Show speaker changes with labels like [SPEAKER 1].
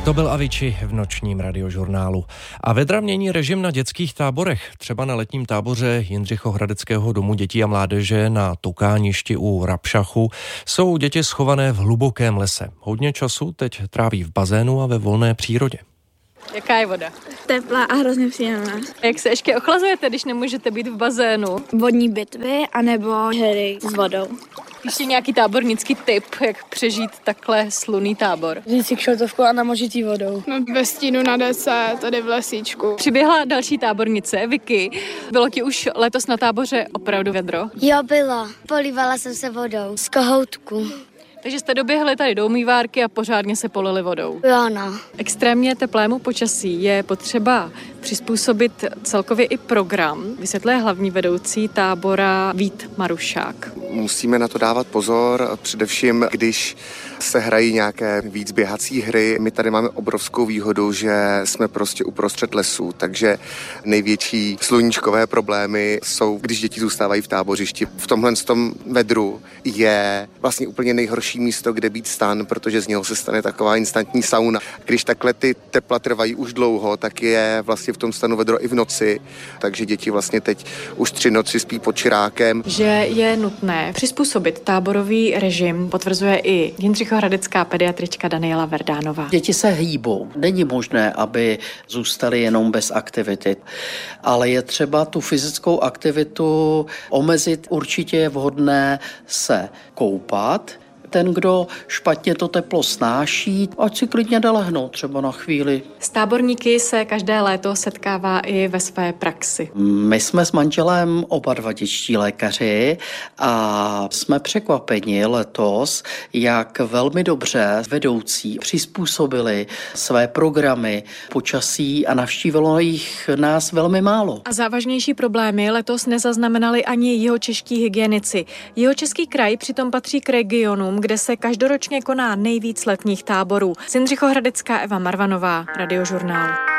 [SPEAKER 1] To byl Avicii v nočním radiožurnálu. A vedra mění režim na dětských táborech. Třeba na letním táboře Jindřichohradeckého domu dětí a mládeže na Tukáništi u Rabšachu jsou děti schované v hlubokém lese. Hodně času teď tráví v bazénu a ve volné přírodě.
[SPEAKER 2] Jaká je voda?
[SPEAKER 3] Teplá a hrozně příjemná.
[SPEAKER 2] Jak se ještě ochlazujete, když nemůžete být v bazénu?
[SPEAKER 3] Vodní bitvy anebo hry s vodou.
[SPEAKER 2] Ještě nějaký tábornický tip, jak přežít takhle slunný tábor?
[SPEAKER 3] Říct si kšeltovku a namožitý vodou.
[SPEAKER 4] No, ve stínu na dece, tady v lesíčku.
[SPEAKER 2] Přiběhla další tábornice, Vicky. Bylo ti už letos na táboře opravdu vedro?
[SPEAKER 5] Jo, bylo. Polívala jsem se vodou z kohoutku.
[SPEAKER 2] Takže jste doběhli tady do umývárky a pořádně se polili vodou.
[SPEAKER 5] Jo, no.
[SPEAKER 2] Extrémně teplému počasí je potřeba přizpůsobit celkově i program, vysvětluje hlavní vedoucí tábora Vít Marušák.
[SPEAKER 6] Musíme na to dávat pozor, především když se hrají nějaké víc běhací hry. My tady máme obrovskou výhodu, že jsme prostě uprostřed lesů, takže největší sluníčkové problémy jsou, když děti zůstávají v tábořišti. V tomhle vedru je vlastně úplně nejhorší místo, kde být stan, protože z něho se stane taková instantní sauna. Když takhle ty tepla trvají už dlouho, tak je vlastně v tom stanu vedro i v noci, takže děti vlastně teď už 3 noci spí pod čirákem.
[SPEAKER 2] Že je nutné přizpůsobit táborový režim, potvrzuje i jindřichohradecká pediatrička Daniela Verdánová.
[SPEAKER 7] Děti se hýbou. Není možné, aby zůstali jenom bez aktivity, ale je třeba tu fyzickou aktivitu omezit. Určitě je vhodné se koupat. Ten, kdo špatně to teplo snáší, ať si klidně jde lehnout třeba na chvíli.
[SPEAKER 2] S táborníky se každé léto setkává i ve své praxi.
[SPEAKER 7] My jsme s manželem oba dva dětští lékaři a jsme překvapeni letos, jak velmi dobře vedoucí přizpůsobili své programy počasí a navštívilo jich nás velmi málo.
[SPEAKER 2] A závažnější problémy letos nezaznamenali ani jihočeští hygienici. Jihočeský kraj přitom patří k regionům, kde se každoročně koná nejvíc letních táborů. Jindřichohradecká Eva Marvanová, Radiožurnál.